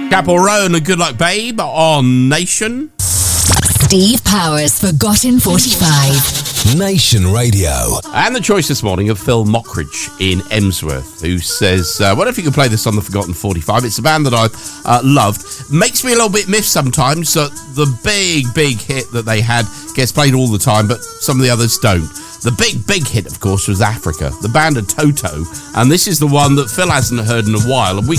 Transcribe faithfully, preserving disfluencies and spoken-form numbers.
Chapel Row and a Good Luck Babe on Nation. Steve Powers, Forgotten forty-five. Nation Radio. And the choice this morning of Phil Mockridge in Emsworth, who says, uh, wonder if you could play this on the Forgotten forty-five. It's a band that I've uh, loved. Makes me a little bit miffed sometimes that the big, big hit that they had gets played all the time, but some of the others don't. The big, big hit, of course, was Africa, the band of Toto, and this is the one that Phil hasn't heard in a while, and we